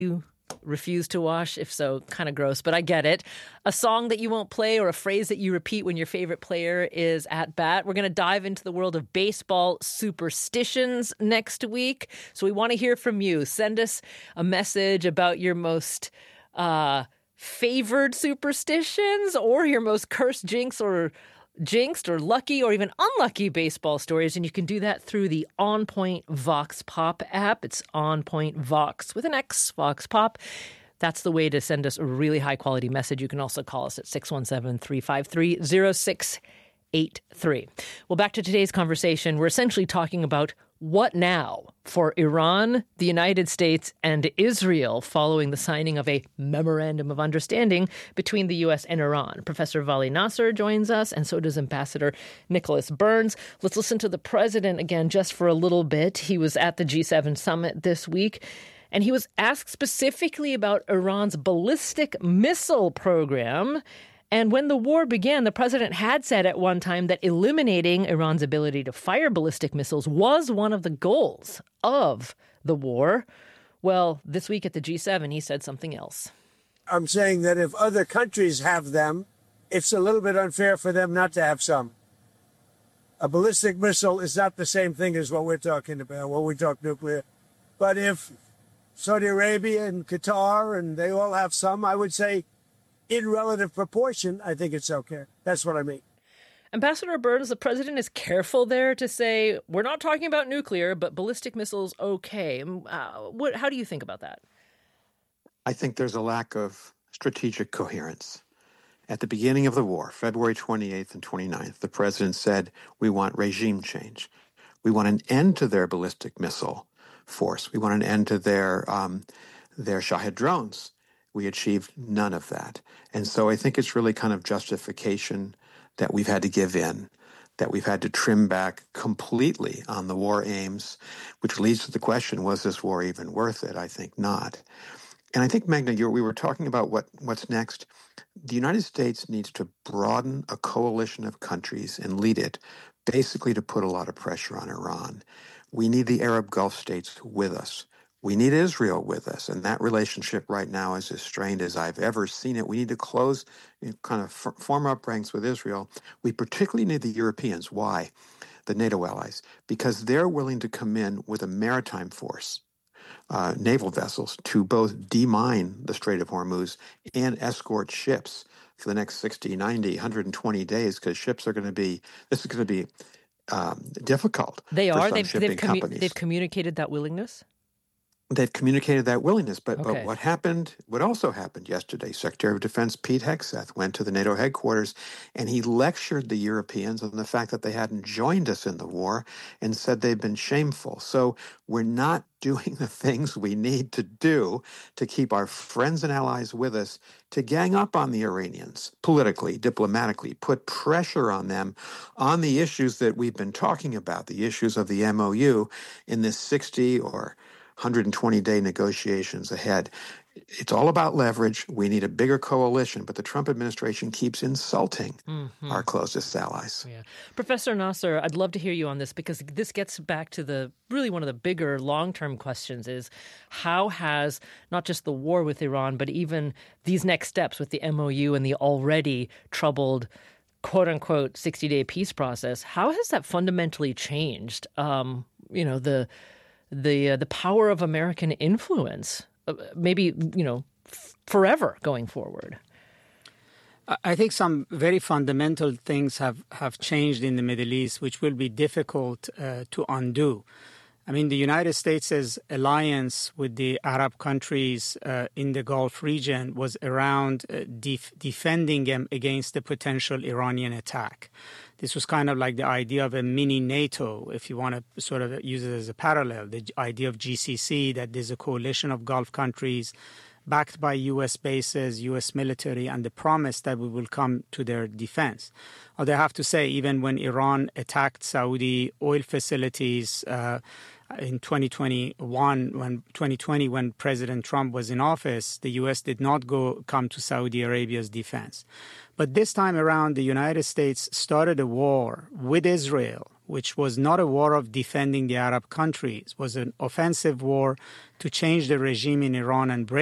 You refuse to wash? If so, kind of gross, but I get it. A song that you won't play or a phrase that you repeat when your favorite player is at bat. We're going to dive into the world of baseball superstitions next week. So we want to hear from you. Send us a message about your most favored superstitions or your most cursed, jinxed or lucky or even unlucky baseball stories, and you can do that through the On Point Vox Pop app. It's On Point Vox with an X, Vox Pop. That's the way to send us a really high-quality message. You can also call us at 617-353-0683. Well, back to today's conversation. We're essentially talking about what now for Iran, the United States, and Israel following the signing of a memorandum of understanding between the U.S. and Iran. Professor Vali Nasr joins us, and so does Ambassador Nicholas Burns. Let's listen to the president again just for a little bit. He was at the G7 summit this week, and he was asked specifically about Iran's ballistic missile program. And when the war began, the president had said at one time that eliminating Iran's ability to fire ballistic missiles was one of the goals of the war. Well, this week at the G7, he said something else. I'm saying that if other countries have them, it's a little bit unfair for them not to have some. A ballistic missile is not the same thing as what we're talking about when we talk nuclear. But if Saudi Arabia and Qatar and they all have some, I would say, in relative proportion, I think it's okay. That's what I mean. Ambassador Burns, the president is careful there to say, we're not talking about nuclear, but ballistic missiles, okay. How do you think about that? I think there's a lack of strategic coherence. At the beginning of the war, February 28th and 29th, the president said, we want regime change. We want an end to their ballistic missile force. We want an end to their Shahed drones. We achieved none of that. And so I think it's really kind of justification that we've had to give in, that we've had to trim back completely on the war aims, which leads to the question, was this war even worth it? I think not. And I think, Magna, we were talking about what's next. The United States needs to broaden a coalition of countries and lead it, basically to put a lot of pressure on Iran. We need the Arab Gulf states with us. We need Israel with us, and that relationship right now is as strained as I've ever seen it. We need to close, kind of form up ranks with Israel. We particularly need the Europeans. Why? The NATO allies. Because they're willing to come in with a maritime force, naval vessels, to both demine the Strait of Hormuz and escort ships for the next 60, 90, 120 days, because ships are going to be, this is going to be difficult. They are? They've communicated that willingness? They've communicated that willingness, but Okay. what also happened yesterday, Secretary of Defense Pete Hegseth went to the NATO headquarters and he lectured the Europeans on the fact that they hadn't joined us in the war and said they've been shameful. So we're not doing the things we need to do to keep our friends and allies with us, to gang up on the Iranians politically, diplomatically, put pressure on them on the issues that we've been talking about, the issues of the MOU in this 60 or 120-day negotiations ahead. It's all about leverage. We need a bigger coalition, but the Trump administration keeps insulting our closest allies. Yeah. Professor Nasr, I'd love to hear you on this, because this gets back to really one of the bigger long-term questions is how has not just the war with Iran, but even these next steps with the MOU and the already troubled quote-unquote 60-day peace process, how has that fundamentally changed, the power of American influence, maybe, forever going forward? I think some very fundamental things have changed in the Middle East, which will be difficult to undo. I mean, the United States' alliance with the Arab countries in the Gulf region was around defending them against the potential Iranian attack. This was kind of like the idea of a mini NATO, if you want to sort of use it as a parallel, the idea of GCC, that there's a coalition of Gulf countries backed by U.S. bases, U.S. military, and the promise that we will come to their defense. Although I have to say, even when Iran attacked Saudi oil facilities in 2020, when President Trump was in office, the U.S. did not come to Saudi Arabia's defense. But this time around, the United States started a war with Israel, which was not a war of defending the Arab countries. It was an offensive war to change the regime in Iran and break